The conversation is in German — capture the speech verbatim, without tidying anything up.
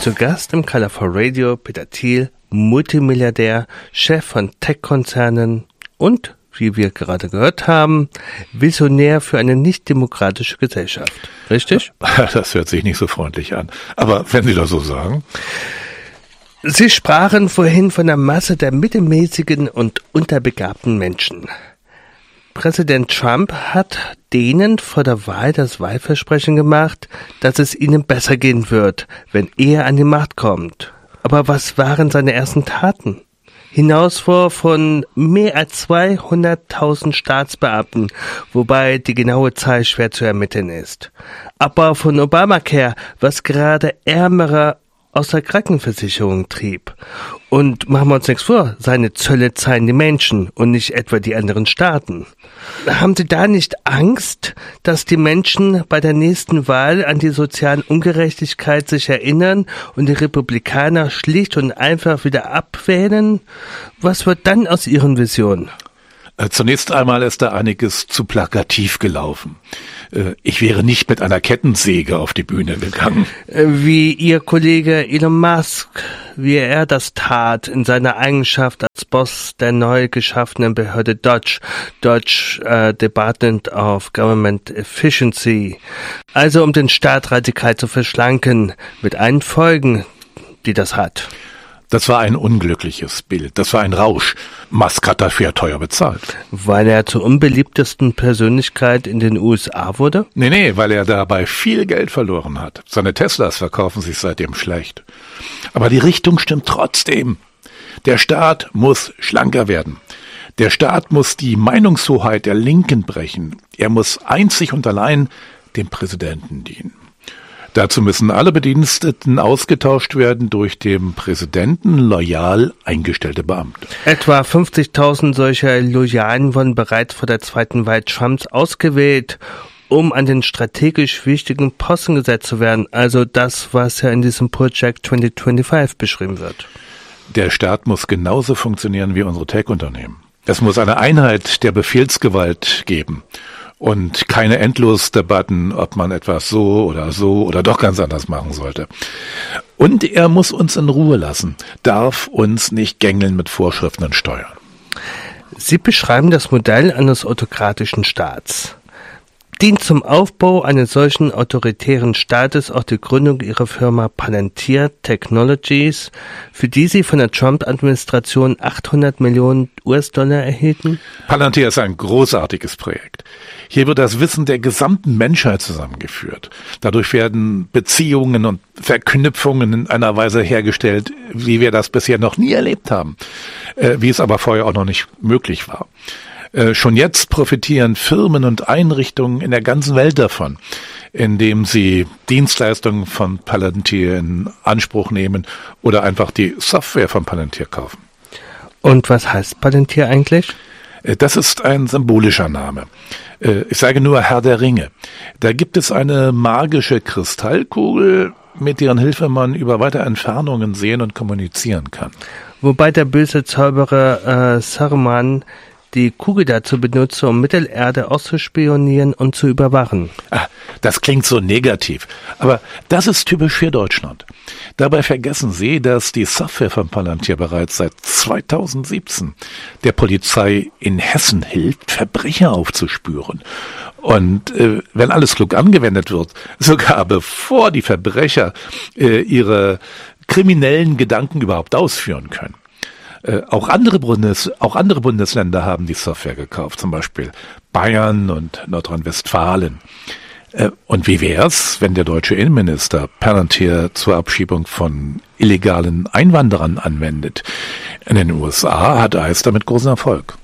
Zu Gast im Colorful Radio Peter Thiel, Multimilliardär, Chef von Tech-Konzernen und, wie wir gerade gehört haben, Visionär für eine nicht-demokratische Gesellschaft. Richtig? Das hört sich nicht so freundlich an. Aber wenn Sie das so sagen. Sie sprachen vorhin von der Masse der mittelmäßigen und unterbegabten Menschen. Präsident Trump hat denen vor der Wahl das Wahlversprechen gemacht, dass es ihnen besser gehen wird, wenn er an die Macht kommt. Aber was waren seine ersten Taten? Hinausfuhr von mehr als zweihunderttausend Staatsbeamten, wobei die genaue Zahl schwer zu ermitteln ist. Abbau von Obamacare, was gerade Ärmere aus der Krankenversicherung trieb. Und machen wir uns nichts vor, seine Zölle zahlen die Menschen und nicht etwa die anderen Staaten. Haben Sie da nicht Angst, dass die Menschen bei der nächsten Wahl an die sozialen Ungerechtigkeit sich erinnern und die Republikaner schlicht und einfach wieder abwählen? Was wird dann aus Ihren Visionen? Zunächst einmal ist da einiges zu plakativ gelaufen. Ich wäre nicht mit einer Kettensäge auf die Bühne gegangen. Wie Ihr Kollege Elon Musk, wie er das tat in seiner Eigenschaft als Boss der neu geschaffenen Behörde D O G, Dodge uh, Department of Government Efficiency. Also um den Staat radikal zu verschlanken, mit allen Folgen, die das hat. Das war ein unglückliches Bild. Das war ein Rausch. Musk hat dafür teuer bezahlt. Weil er zur unbeliebtesten Persönlichkeit in den U S A wurde? Nee, nee, weil er dabei viel Geld verloren hat. Seine Teslas verkaufen sich seitdem schlecht. Aber die Richtung stimmt trotzdem. Der Staat muss schlanker werden. Der Staat muss die Meinungshoheit der Linken brechen. Er muss einzig und allein dem Präsidenten dienen. Dazu müssen alle Bediensteten ausgetauscht werden durch dem Präsidenten loyal eingestellte Beamte. Etwa fünfzigtausend solcher Loyalen wurden bereits vor der zweiten Wahl Trumps ausgewählt, um an den strategisch wichtigen Posten gesetzt zu werden. Also das, was ja in diesem Project zwanzig fünfundzwanzig beschrieben wird. Der Staat muss genauso funktionieren wie unsere Tech-Unternehmen. Es muss eine Einheit der Befehlsgewalt geben. Und keine Endlosdebatten, ob man etwas so oder so oder doch ganz anders machen sollte. Und er muss uns in Ruhe lassen, darf uns nicht gängeln mit Vorschriften und Steuern. Sie beschreiben das Modell eines autokratischen Staats. Dient zum Aufbau eines solchen autoritären Staates auch die Gründung ihrer Firma Palantir Technologies, für die sie von der Trump-Administration achthundert Millionen U S-Dollar erhielten? Palantir ist ein großartiges Projekt. Hier wird das Wissen der gesamten Menschheit zusammengeführt. Dadurch werden Beziehungen und Verknüpfungen in einer Weise hergestellt, wie wir das bisher noch nie erlebt haben, äh, wie es aber vorher auch noch nicht möglich war. Äh, schon jetzt profitieren Firmen und Einrichtungen in der ganzen Welt davon, indem sie Dienstleistungen von Palantir in Anspruch nehmen oder einfach die Software von Palantir kaufen. Und was heißt Palantir eigentlich? Äh, das ist ein symbolischer Name. Äh, ich sage nur Herr der Ringe. Da gibt es eine magische Kristallkugel, mit deren Hilfe man über weite Entfernungen sehen und kommunizieren kann. Wobei der böse Zauberer äh, Saruman die Kugel dazu benutze, um Mittelerde auszuspionieren und zu überwachen. Ah, das klingt so negativ, aber das ist typisch für Deutschland. Dabei vergessen Sie, dass die Software von Palantir bereits seit zweitausendsiebzehn der Polizei in Hessen hilft, Verbrecher aufzuspüren. Und äh, wenn alles klug angewendet wird, sogar bevor die Verbrecher äh, ihre kriminellen Gedanken überhaupt ausführen können. Äh, auch andere Bundes, auch andere Bundesländer haben die Software gekauft, zum Beispiel Bayern und Nordrhein-Westfalen. Äh, und wie wär's, wenn der deutsche Innenminister Palantir zur Abschiebung von illegalen Einwanderern anwendet? In den U S A hat I C E damit großen Erfolg.